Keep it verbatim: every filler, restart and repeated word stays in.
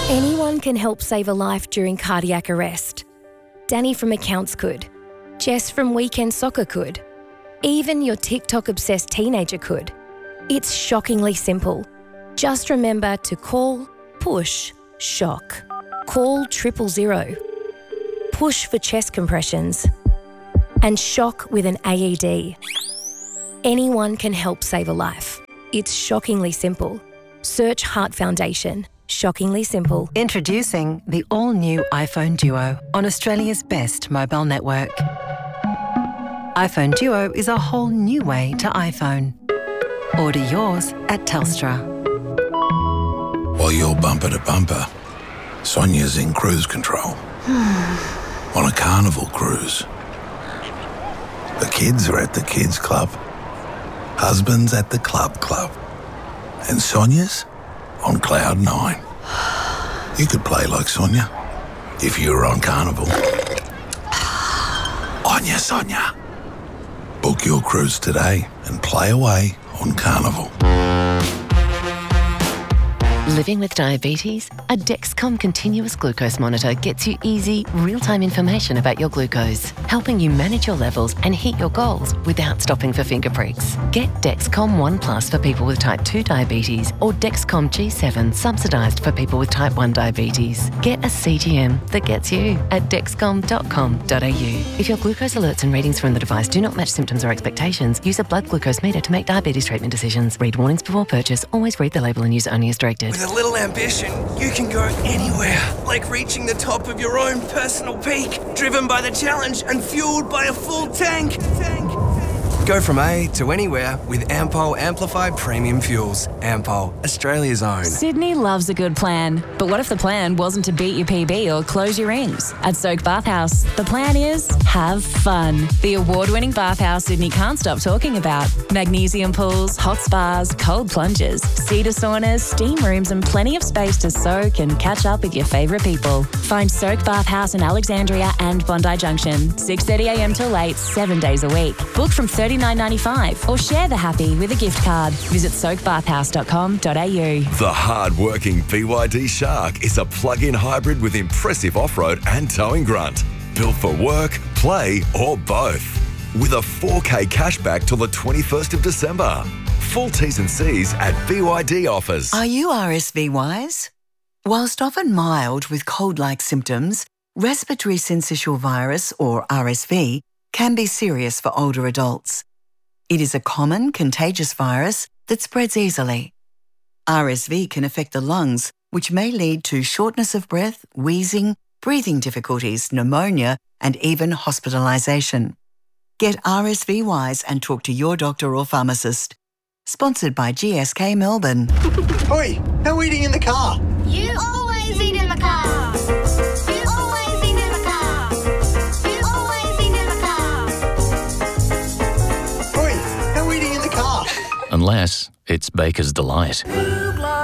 Anyone can help save a life during cardiac arrest. Danny from Accounts could. Jess from Weekend Soccer could. Even your TikTok-obsessed teenager could. It's shockingly simple. Just remember to call, push, shock. Call triple zero. Push for chest compressions. And shock with an A E D. Anyone can help save a life. It's shockingly simple. Search Heart Foundation. Shockingly simple. Introducing the all-new iPhone Duo on Australia's best mobile network. iPhone Duo is a whole new way to iPhone. Order yours at Telstra. While you're bumper to bumper, Sonia's in cruise control. On a Carnival cruise. The kids are at the kids club. Husband's at the club club. And Sonia's on cloud nine. You could play like Sonia if you were on Carnival. Onya Sonia. Book your cruise today and play away on Carnival. Living with diabetes? A Dexcom continuous glucose monitor gets you easy, real-time information about your glucose, helping you manage your levels and hit your goals without stopping for finger pricks. Get Dexcom One Plus for people with type two diabetes or Dexcom G seven subsidised for people with type one diabetes. Get a C G M that gets you at dexcom dot com dot a u. If your glucose alerts and readings from the device do not match symptoms or expectations, use a blood glucose meter to make diabetes treatment decisions. Read warnings before purchase. Always read the label and use only as directed. With a little ambition, you can go anywhere, like reaching the top of your own personal peak, driven by the challenge and fueled by a full tank. tank. Go from A to anywhere with Ampol Amplified Premium Fuels. Ampol, Australia's own. Sydney loves a good plan, but what if the plan wasn't to beat your P B or close your rings? At Soak Bathhouse, the plan is have fun. The award-winning bathhouse Sydney can't stop talking about. Magnesium pools, hot spas, cold plunges, cedar saunas, steam rooms and plenty of space to soak and catch up with your favourite people. Find Soak Bathhouse in Alexandria and Bondi Junction, six thirty a m till eight, seven days a week. Book from thirty-nine ninety-five or share the happy with a gift card. Visit soak bathhouse dot com dot a u. The hard-working B Y D Shark is a plug-in hybrid with impressive off-road and towing grunt. Built for work, play or both. With a four K cashback till the twenty-first of December. Full T's and C's at B Y D offers. Are you R S V wise? Whilst often mild with cold-like symptoms, respiratory syncytial virus or R S V can be serious for older adults. It is a common contagious virus that spreads easily. R S V can affect the lungs, which may lead to shortness of breath, wheezing, breathing difficulties, pneumonia, and even hospitalisation. Get R S V wise and talk to your doctor or pharmacist. Sponsored by G S K Melbourne. Oi, no eating in the car. You always eat in the car. You always eat in the car. You always eat in the car. Oi, no eating in the car. Unless it's Baker's Delight.